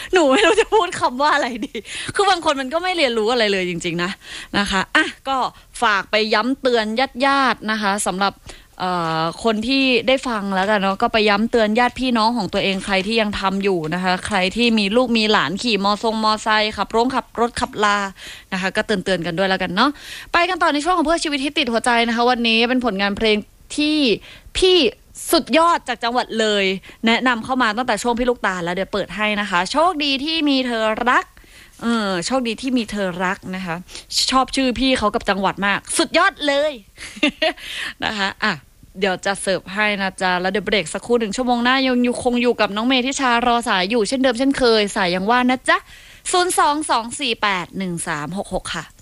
หนูไม่รู้จะพูดคำว่าอะไรดีคือบางคนมันก็ไม่เรียนรู้อะไรเลยจริงๆนะคะอ่ะก็ฝากไปย้ำเตือนญาตินะคะสำหรับคนที่ได้ฟังแล้วกันเนาะก็ไปย้ำเตือนญาติพี่น้องของตัวเองใครที่ยังทำอยู่นะคะใครที่มีลูกมีหลานขี่มอไซค์ขับรถขับลานะคะก็เตือนกันด้วยแล้วกันเนาะไปกันต่อในช่วงของเพื่อชีวิตที่ติดหัวใจนะคะวันนี้เป็นผลงานเพลงที่พี่สุดยอดจากจังหวัดเลยแนะนำเข้ามาตั้งแต่ช่วงพี่ลูกตาแล้วเดี๋ยวเปิดให้นะคะโชคดีที่มีเธอรักโชคดีที่มีเธอรักนะคะชอบชื่อพี่เขากับจังหวัดมากสุดยอดเลยนะคะอ่ะเดี๋ยวจะเสิร์ฟให้นะจ๊ะแล้วเดี๋ยวเบรกสักครู่1 ชั่วโมงหน้ายังคงอยู่กับน้องเมย์ทิชารอสายอยู่เช่นเดิมเช่นเคยสายยังว่างนะจ๊ะ022481366ค่ะ